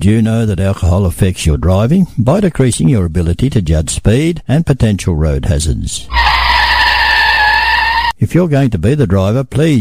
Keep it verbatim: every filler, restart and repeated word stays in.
Did you know that alcohol affects your driving by decreasing your ability to judge speed and potential road hazards? If you're going to be the driver, please